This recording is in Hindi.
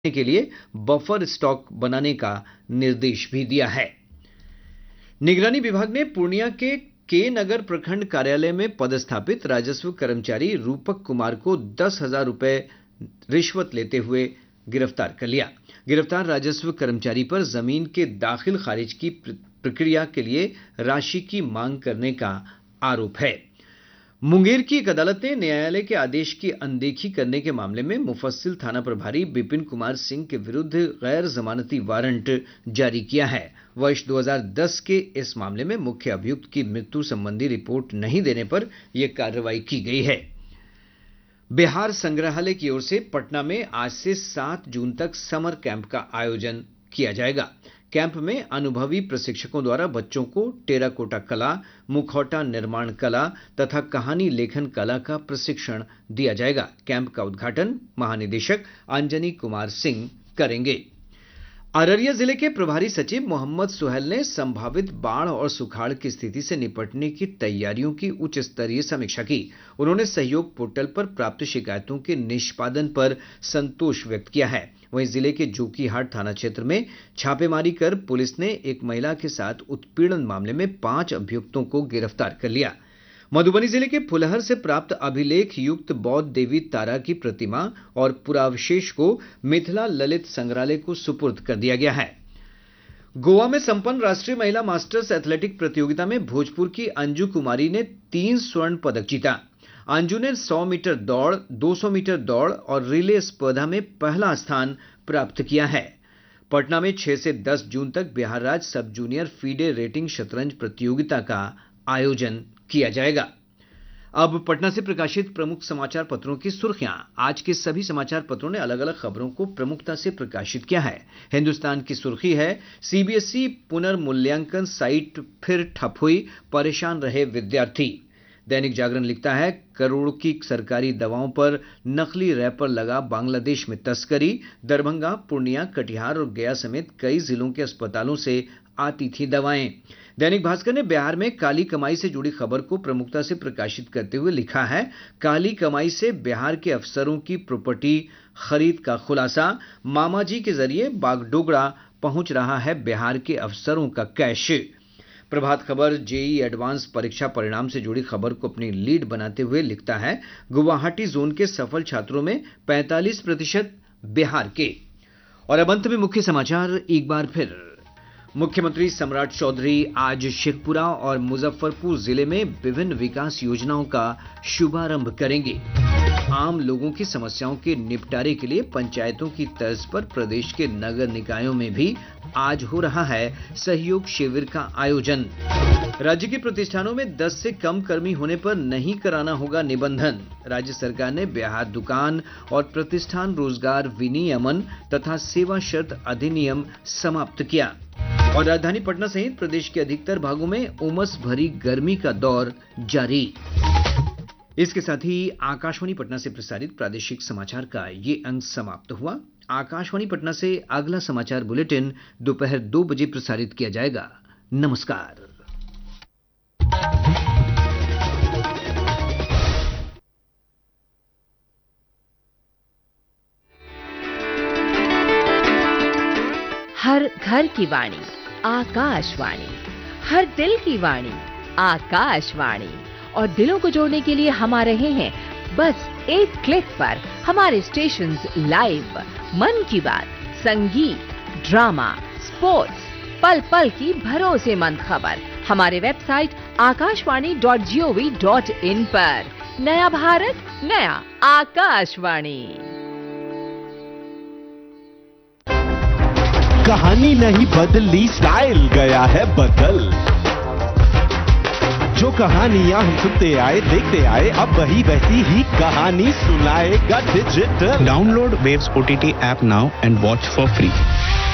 के लिए बफर स्टॉक बनाने का निर्देश भी दिया है। निगरानी विभाग ने पूर्णिया के नगर प्रखंड कार्यालय में पदस्थापित राजस्व कर्मचारी रूपक कुमार को 10,000 रुपए रिश्वत लेते हुए गिरफ्तार कर लिया। गिरफ्तार राजस्व कर्मचारी पर जमीन के दाखिल खारिज की प्रक्रिया के लिए राशि की मांग करने का आरोप है। मुंगेर की एक अदालत ने न्यायालय के आदेश की अनदेखी करने के मामले में मुफस्सिल थाना प्रभारी विपिन कुमार सिंह के विरुद्ध गैर जमानती वारंट जारी किया है। वर्ष 2010 के इस मामले में मुख्य अभियुक्त की मृत्यु संबंधी रिपोर्ट नहीं देने पर यह कार्रवाई की गई है। बिहार संग्रहालय की ओर से पटना में आज से 7 जून तक समर कैंप का आयोजन किया जाएगा। कैंप में अनुभवी प्रशिक्षकों द्वारा बच्चों को टेराकोटा कला, मुखौटा निर्माण कला तथा कहानी लेखन कला का प्रशिक्षण दिया जाएगा। कैंप का उद्घाटन महानिदेशक अंजनी कुमार सिंह करेंगे। अररिया जिले के प्रभारी सचिव मोहम्मद सुहेल ने संभावित बाढ़ और सुखाड़ की स्थिति से निपटने की तैयारियों की उच्च स्तरीय समीक्षा की। उन्होंने सहयोग पोर्टल पर प्राप्त शिकायतों के निष्पादन पर संतोष व्यक्त किया है। वहीं जिले के जोकीहाट थाना क्षेत्र में छापेमारी कर पुलिस ने एक महिला के साथ उत्पीड़न मामले में 5 अभियुक्तों को गिरफ्तार कर लिया। मधुबनी जिले के फुलहर से प्राप्त अभिलेख युक्त बौद्ध देवी तारा की प्रतिमा और पुरावशेष को मिथिला ललित संग्रहालय को सुपुर्द कर दिया गया है। गोवा में संपन्न राष्ट्रीय महिला मास्टर्स एथलेटिक प्रतियोगिता में भोजपुर की अंजू कुमारी ने 3 स्वर्ण पदक जीता। अंजू ने 100 मीटर दौड़, 200 मीटर दौड़ और रिले स्पर्धा में पहला स्थान प्राप्त किया है। पटना में 6 से 10 जून तक बिहार राज्य सब जूनियर फीडे रेटिंग शतरंज प्रतियोगिता का आयोजन किया जाएगा। अब पटना से प्रकाशित प्रमुख समाचार पत्रों की सुर्खियां। आज के सभी समाचार पत्रों ने अलग अलग खबरों को प्रमुखता से प्रकाशित किया है। हिंदुस्तान की सुर्खी है, सीबीएसई पुनर्मूल्यांकन साइट फिर ठप हुई, परेशान रहे विद्यार्थी। दैनिक जागरण लिखता है, करोड़ों की सरकारी दवाओं पर नकली रैपर लगा बांग्लादेश में तस्करी। दरभंगा, पूर्णिया, कटिहार और गया समेत कई जिलों के अस्पतालों से आती थी दवाएं। दैनिक भास्कर ने बिहार में काली कमाई से जुड़ी खबर को प्रमुखता से प्रकाशित करते हुए लिखा है, काली कमाई से बिहार के अफसरों की प्रॉपर्टी खरीद का खुलासा। मामाजी के जरिए बागडोगरा पहुंच रहा है बिहार के अफसरों का cash. Prabhat Khabar JEE advance परीक्षा परिणाम से जुड़ी खबर को अपनी लीड बनाते हुए लिखता है, गुवाहाटी जोन के सफल छात्रों में 45% बिहार के। और अब अंत में मुख्य समाचार एक बार फिर। मुख्यमंत्री सम्राट चौधरी आज शेखपुरा और मुजफ्फरपुर जिले में विभिन्न विकास योजनाओं का शुभारंभ करेंगे। आम लोगों की समस्याओं के निपटारे के लिए पंचायतों की तर्ज पर प्रदेश के नगर निकायों में भी आज हो रहा है सहयोग शिविर का आयोजन। राज्य के प्रतिष्ठानों में 10 से कम कर्मी होने पर नहीं कराना होगा निबंधन। राज्य सरकार ने बिहार दुकान और प्रतिष्ठान रोजगार विनियमन तथा सेवा शर्त अधिनियम समाप्त किया। और राजधानी पटना सहित प्रदेश के अधिकतर भागों में उमस भरी गर्मी का दौर जारी। इसके साथ ही आकाशवाणी पटना से प्रसारित प्रादेशिक समाचार का ये अंक समाप्त हुआ। आकाशवाणी पटना से अगला समाचार बुलेटिन दोपहर 2 बजे प्रसारित किया जाएगा। नमस्कार। हर घर की वाणी आकाशवाणी, हर दिल की वाणी आकाशवाणी। और दिलों को जोड़ने के लिए हम आ रहे हैं बस एक क्लिक पर। हमारे स्टेशंस लाइव, मन की बात, संगीत, ड्रामा, स्पोर्ट्स, पल पल की भरोसेमंद खबर हमारे वेबसाइट akashwani.gov.in पर। नया भारत, नया आकाशवाणी। कहानी नहीं बदली, स्टाइल गया है बदल। जो कहानियां हम सुनते आए, देखते आए, अब वही वैसी ही कहानी सुनाएगा digital. Download Waves OTT app now and watch for free.